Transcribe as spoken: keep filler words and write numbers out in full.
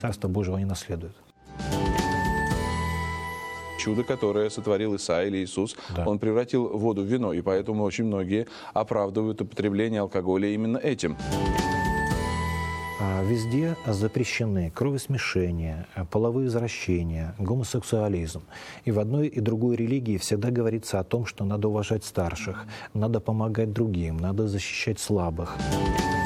Царство Божьего не наследуют. Чудо, которое сотворил Иса или Иисус, Да. он превратил воду в вино, и поэтому очень многие оправдывают употребление алкоголя именно этим. Везде запрещены кровосмешение, половые извращения, гомосексуализм. И в одной и другой религии всегда говорится о том, что надо уважать старших, надо помогать другим, надо защищать слабых.